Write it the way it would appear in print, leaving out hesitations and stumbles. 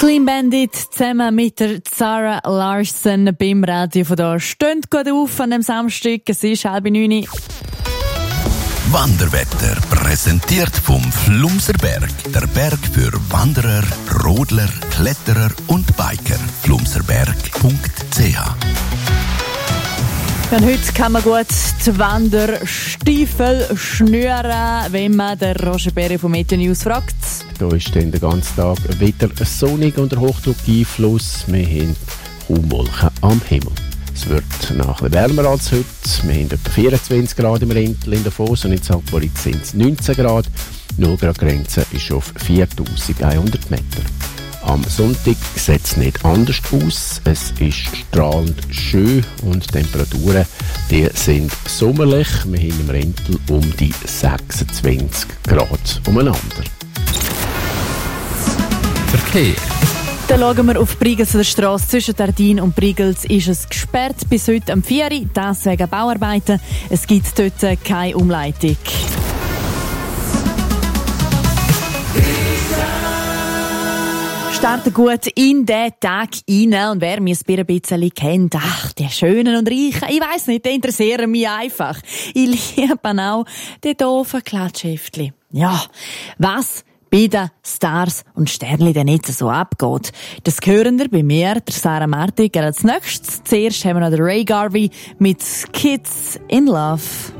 Clean Bandit zusammen mit der Zara Larsson beim Radio von da. Steht gut auf an dem Samstag, es ist 8:30. Wanderwetter präsentiert vom Flumserberg. Der Berg für Wanderer, Rodler, Kletterer und Biker. flumserberg.ch. Ja, heute kann man gut die Wanderstiefel schnüren, wenn man den Roger Berry von Meteo News fragt. Da ist dann den ganzen Tag wieder sonnig und der Hochdruckeinfluss. Wir haben kaum Wolken am Himmel. Es wird noch ein bisschen wärmer als heute. Wir haben etwa 24 Grad im Rentel in Davos und in St. Moritz sind es 19 Grad. 0 Grad Grenze ist auf 4100 Meter. Am Sonntag sieht es nicht anders aus. Es ist strahlend schön und die Temperaturen die sind sommerlich. Wir haben im Rentel um die 26 Grad umeinander. Verkehr. Dann schauen wir auf Brigels der Strasse. Zwischen Tardin und Brigels ist es gesperrt bis heute am 4 Uhr. Das wegen Bauarbeiten. Es gibt dort keine Umleitung. Starten gut in den Tag rein. Und wer mich ein bisschen kennt, die Schönen und Reichen, ich weiss nicht, die interessieren mich einfach. Ich liebe auch die doofen Klatschheftchen. Ja, was bei den Stars und Sternli denn nicht so abgeht. Das hören wir bei mir, der Sarah Martig, als nächstes. Zuerst haben wir noch den Ray Garvey mit Kids in Love.